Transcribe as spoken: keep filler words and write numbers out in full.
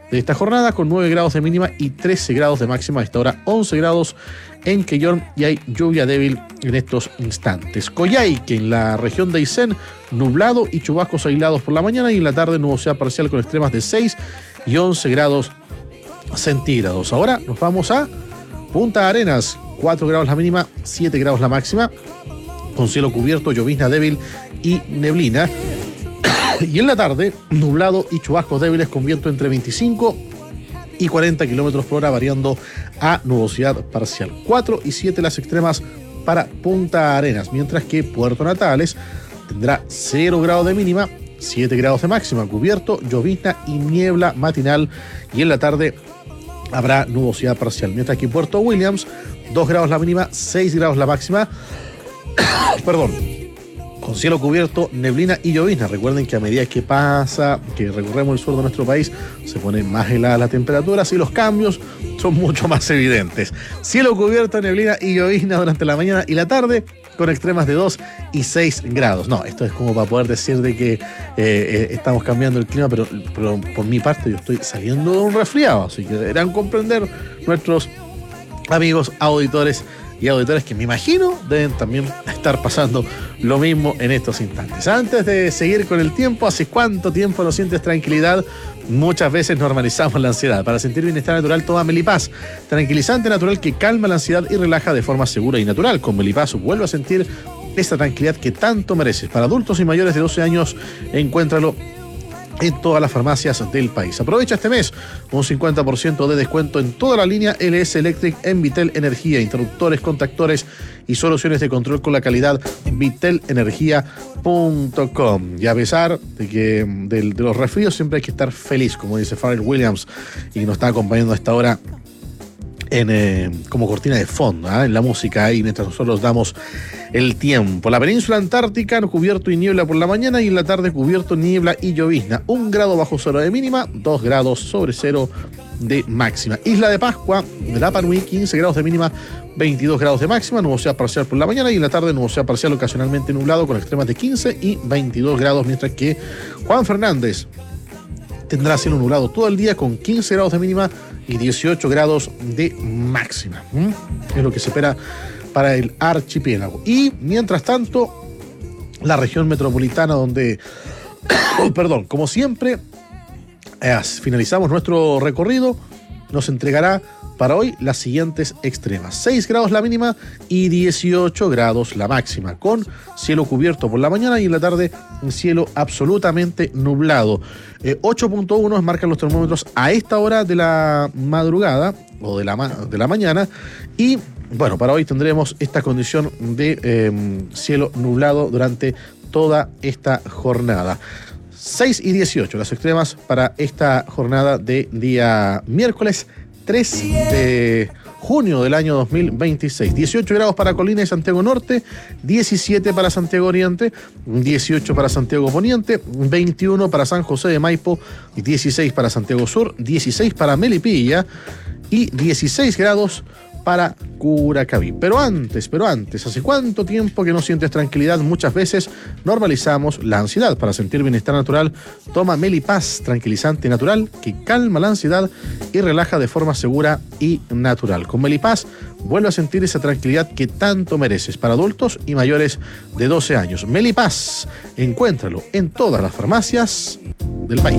de esta jornada, con nueve grados de mínima y trece grados de máxima. A esta hora once grados en Quellón y hay lluvia débil en estos instantes. Coyhaique, en la región de Aysén, nublado y chubascos aislados por la mañana, y en la tarde nubosidad parcial con extremas de seis y once grados centígrados. Ahora nos vamos a Punta Arenas, cuatro grados la mínima, siete grados la máxima, con cielo cubierto, llovizna débil y neblina. Y en la tarde, nublado y chubascos débiles con viento entre veinticinco y cuarenta kilómetros por hora, variando a nubosidad parcial. cuatro y siete las extremas para Punta Arenas, mientras que Puerto Natales tendrá cero grados de mínima, siete grados de máxima, cubierto, llovizna y niebla matinal, y en la tarde habrá nubosidad parcial, mientras que Puerto Williams, dos grados la mínima, seis grados la máxima, perdón, con cielo cubierto, neblina y llovizna. Recuerden que a medida que pasa, que recorremos el sur de nuestro país, se pone más helada la temperatura, y los cambios son mucho más evidentes. Cielo cubierto, neblina y llovizna durante la mañana y la tarde, con extremas de dos y seis grados. No, esto es como para poder decir de que eh, eh, estamos cambiando el clima, pero, pero por mi parte yo estoy saliendo de un resfriado, así que deberán comprender nuestros amigos auditores y auditores, que me imagino deben también estar pasando lo mismo en estos instantes. Antes de seguir con el tiempo, ¿hace cuánto tiempo no sientes tranquilidad? Muchas veces normalizamos la ansiedad. Para sentir bienestar natural, toma Melipaz, tranquilizante natural que calma la ansiedad y relaja de forma segura y natural. Con Melipaz vuelve a sentir esa tranquilidad que tanto mereces. Para adultos y mayores de doce años, encuéntralo en todas las farmacias del país. Aprovecha este mes un cincuenta por ciento de descuento en toda la línea L S Electric en Vitel Energía, interruptores, contactores y soluciones de control con la calidad vitel energía punto com. Y a pesar de que de, de los resfríos, siempre hay que estar feliz, como dice Pharrell Williams, y nos está acompañando a esta hora en, eh, como cortina de fondo, ¿eh? en la música, y mientras nosotros damos el tiempo. La península antártica, cubierto y niebla por la mañana, y en la tarde cubierto, niebla y llovizna. Un grado bajo cero de mínima, dos grados sobre cero de máxima. Isla de Pascua, Rapa Nui, quince grados de mínima, veintidós grados de máxima, nubosidad parcial por la mañana, y en la tarde nubosidad parcial ocasionalmente nublado con extremas de quince y veintidós grados, mientras que Juan Fernández tendrá cielo nublado todo el día con quince grados de mínima y dieciocho grados de máxima. ¿Mm? Es lo que se espera para el archipiélago. Y mientras tanto, la región metropolitana, donde, perdón, como siempre, eh, finalizamos nuestro recorrido, nos entregará para hoy las siguientes extremas: seis grados la mínima y dieciocho grados la máxima, con cielo cubierto por la mañana, y en la tarde cielo absolutamente nublado. eh, ocho punto uno marcan los termómetros a esta hora de la madrugada o de la, ma- de la mañana. Y bueno, para hoy tendremos esta condición de eh, cielo nublado durante toda esta jornada. seis y dieciocho las extremas para esta jornada de día miércoles tres de junio del año dos mil veintiséis. dieciocho grados para Colina y Santiago Norte, diecisiete para Santiago Oriente, dieciocho para Santiago Poniente, veintiuno para San José de Maipo, dieciséis para Santiago Sur, dieciséis para Melipilla y dieciséis grados para Curacaví. Pero antes, pero antes, ¿hace cuánto tiempo que no sientes tranquilidad? Muchas veces normalizamos la ansiedad. Para sentir bienestar natural, toma Melipaz, tranquilizante natural que calma la ansiedad y relaja de forma segura y natural. Con Melipaz vuelve a sentir esa tranquilidad que tanto mereces. Para adultos y mayores de doce años. Melipaz, encuéntralo en todas las farmacias del país.